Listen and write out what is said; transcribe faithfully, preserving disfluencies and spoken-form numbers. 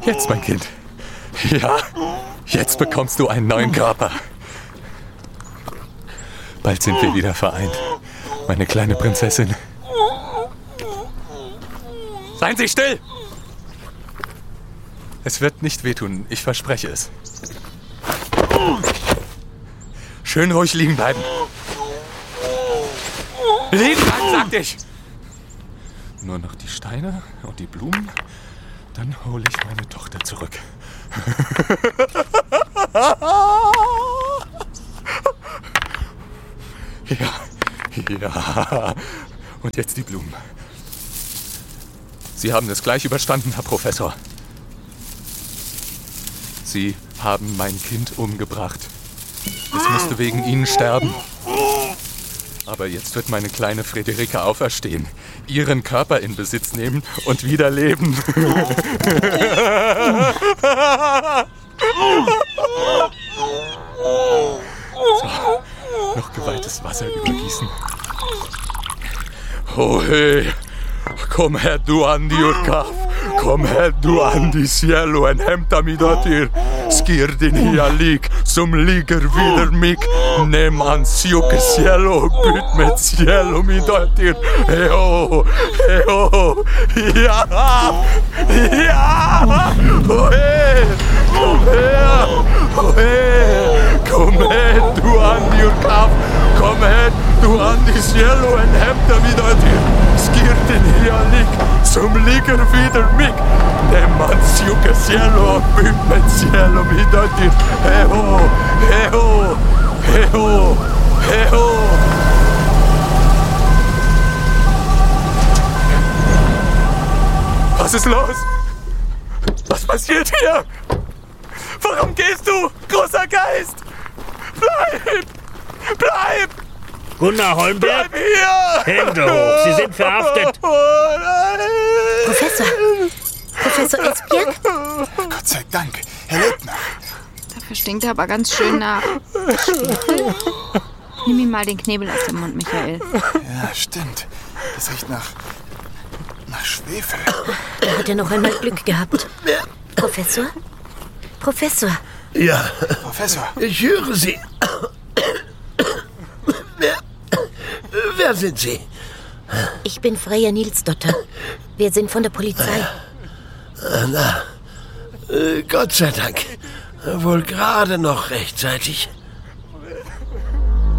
Jetzt, mein Kind. Ja, jetzt bekommst du einen neuen Körper. Bald sind wir wieder vereint, meine kleine Prinzessin. Seien Sie still! Es wird nicht wehtun, ich verspreche es. Schön ruhig liegen bleiben. Liegen bleiben, sagte ich! Nur noch die Steine und die Blumen, dann hole ich meine Tochter zurück. Ja, ja. Und jetzt die Blumen. Sie haben es gleich überstanden, Herr Professor. Sie haben mein Kind umgebracht. Es musste wegen Ihnen sterben. Aber jetzt wird meine kleine Friederike auferstehen, ihren Körper in Besitz nehmen und wieder leben. So, noch geweihtes Wasser übergießen. Oh hey, komm her du Andi Urkaf, komm her du Andi cielo en hämta mi dotter. Skir din hialik, som ligger vidare mig. Nem ansjuke cielo, byt med cielo mi dotter. Heho, heho, ja, ja, oh hey, komm her, oh hey, komm her du Andi Urkaf, komm her du Andi cielo en hämta mi dotter. Skir din hialik, som ligger vidare mig. Nem ansjuke cielo, byt med cielo mi dotter. Heho, heho, heho, heho. Was ist los? Was passiert hier? Warum gehst du, großer Geist? Bleib! Bleib! Gunnar Holmberg? Bleib hier! Hände hoch, Sie sind verhaftet. Oh nein! Professor! Professor Esbjerg? Gott sei Dank, Herr Leutner. Dafür stinkt er aber ganz schön nach. Nimm ihm mal den Knebel aus dem Mund, Michael. Ja, stimmt. Das riecht nach... nach Schwefel. Da hat er noch einmal Glück gehabt. Professor? Professor? Ja, Professor. ich höre Sie. Wer, wer sind Sie? Ich bin Freya Nilsdotter. Wir sind von der Polizei. Na, äh, Gott sei Dank. Wohl gerade noch rechtzeitig.